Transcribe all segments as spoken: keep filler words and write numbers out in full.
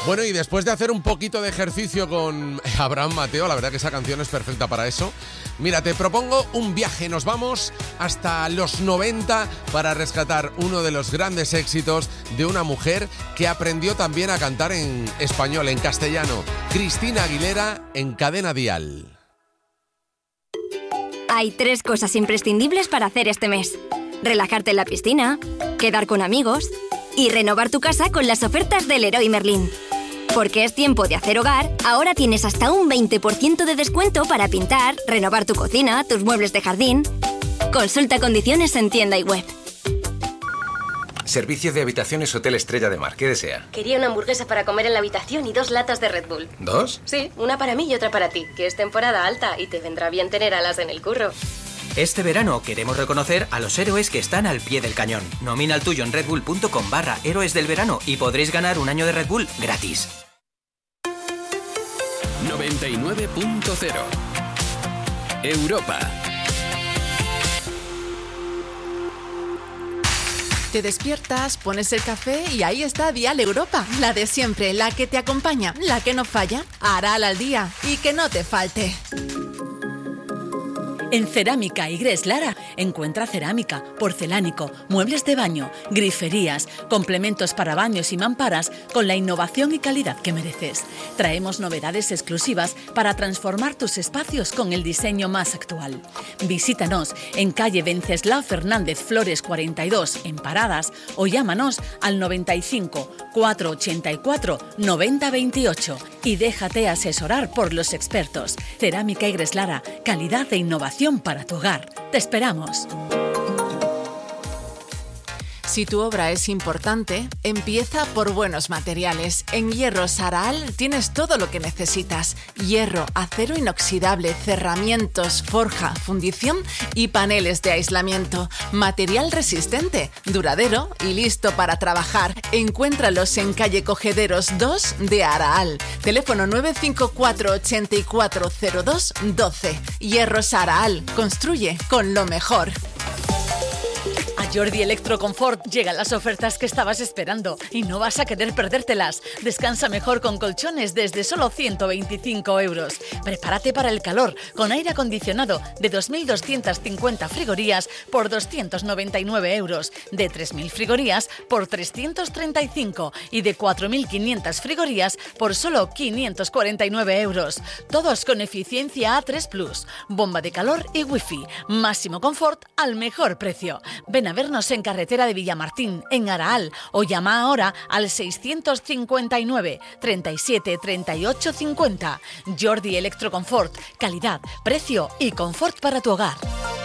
Bueno, y después de hacer un poquito de ejercicio con Abraham Mateo, la verdad que esa canción es perfecta para eso. Mira, te propongo un viaje. Nos vamos hasta los noventa para rescatar uno de los grandes éxitos de una mujer que aprendió también a cantar en español, en castellano. Cristina Aguilera en Cadena Dial. Hay tres cosas imprescindibles para hacer este mes: relajarte en la piscina, quedar con amigos y renovar tu casa con las ofertas del Leroy Merlin. Porque es tiempo de hacer hogar, ahora tienes hasta un veinte por ciento de descuento para pintar, renovar tu cocina, tus muebles de jardín. Consulta condiciones en tienda y web. Servicio de habitaciones Hotel Estrella de Mar. ¿Qué desea? Quería una hamburguesa para comer en la habitación y dos latas de Red Bull. ¿Dos? Sí, una para mí y otra para ti, que es temporada alta y te vendrá bien tener alas en el curro. Este verano queremos reconocer a los héroes que están al pie del cañón. Nomina el tuyo en redbull.com barra héroes del verano y podréis ganar un año de Red Bull gratis. noventa y nueve punto cero Europa. Te despiertas, pones el café y ahí está Dial Europa, la de siempre, la que te acompaña, la que no falla, Aral al día y que no te falte. En Cerámica Igres Lara encuentra cerámica, porcelánico, muebles de baño, griferías, complementos para baños y mamparas con la innovación y calidad que mereces. Traemos novedades exclusivas para transformar tus espacios con el diseño más actual. Visítanos en calle Venceslao Fernández Flores cuarenta y dos en Paradas o llámanos al noventa y cinco, cuatrocientos ochenta y cuatro, noventa veintiocho y déjate asesorar por los expertos. Cerámica Igres Lara, calidad e innovación para tu hogar. Te esperamos. Si tu obra es importante, empieza por buenos materiales. En Hierros Araal tienes todo lo que necesitas: hierro, acero inoxidable, cerramientos, forja, fundición y paneles de aislamiento. Material resistente, duradero y listo para trabajar. Encuéntralos en calle Cogederos dos de Araal. Teléfono nueve cinco cuatro, ochenta y cuatro, cero dos, doce. Hierros Araal. Construye con lo mejor. A Jordi Electroconfort llegan las ofertas que estabas esperando y no vas a querer perdértelas. Descansa mejor con colchones desde solo ciento veinticinco euros. Prepárate para el calor con aire acondicionado de dos mil doscientas cincuenta frigorías por doscientos noventa y nueve euros, de tres mil frigorías por trescientos treinta y cinco y de cuatro mil quinientas frigorías por solo quinientos cuarenta y nueve euros. Todos con eficiencia A tres plus, bomba de calor y wifi. Máximo confort al mejor precio. Ven a vernos en carretera de Villamartín, en Araal, o llama ahora al seiscientos cincuenta y nueve, treinta y siete, treinta y ocho, cincuenta. Jordi Electroconfort, calidad, precio y confort para tu hogar.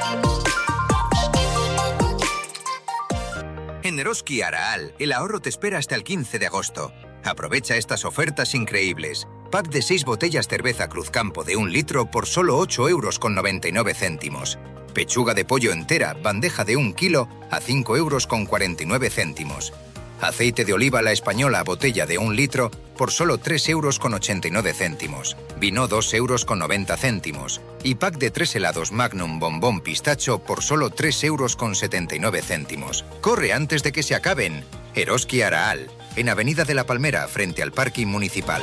En Eroski Araal, el ahorro te espera hasta el quince de agosto. Aprovecha estas ofertas increíbles. Pack de seis botellas cerveza Cruzcampo de un litro por solo ocho euros con noventa y nueve céntimos. Pechuga de pollo entera, bandeja de un kilo, a cinco euros con cuarenta y nueve céntimos. Aceite de oliva La Española, botella de un litro, por solo tres euros con ochenta y nueve céntimos. Vino dos euros con noventa céntimos. Y pack de tres helados Magnum Bombón Pistacho por solo tres euros con setenta y nueve céntimos. ¡Corre antes de que se acaben! Eroski Araal, en Avenida de la Palmera, frente al Parking Municipal.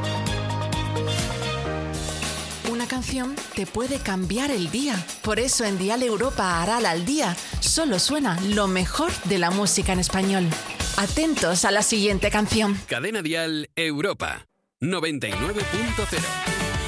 Una canción te puede cambiar el día. Por eso en Dial Europa Aral al día solo suena lo mejor de la música en español. Atentos a la siguiente canción. Cadena Dial Europa noventa y nueve punto cero.